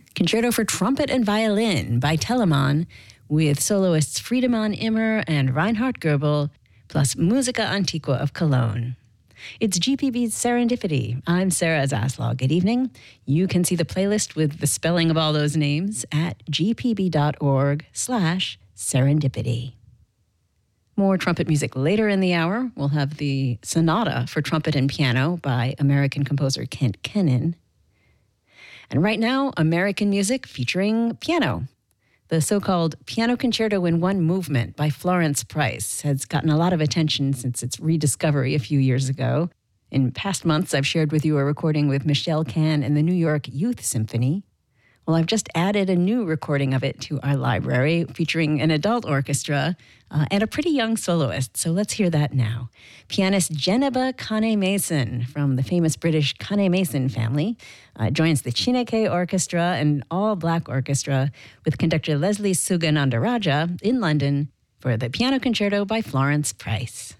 Concerto for Trumpet and Violin by Telemann, with soloists Friedemann Immer and Reinhard Goebel, plus Musica Antiqua of Cologne. It's GPB's Serendipity. I'm Sarah Zaslow. Good evening. You can see the playlist with the spelling of all those names at gpb.org/serendipity. More trumpet music later in the hour. We'll have the Sonata for Trumpet and Piano by American composer Kent Kennan. And right now, American music featuring piano. The so-called Piano Concerto in One Movement by Florence Price has gotten a lot of attention since its rediscovery a few years ago. In past months, I've shared with you a recording with Michelle Kahn and the New York Youth Symphony. Well, I've just added a new recording of it to our library, featuring an adult orchestra and a pretty young soloist. So let's hear that now. Pianist Geneba Kane-Mason from the famous British Kane-Mason family joins the Chineke Orchestra, an all-black orchestra, with conductor Leslie Suganandaraja in London for the Piano Concerto by Florence Price.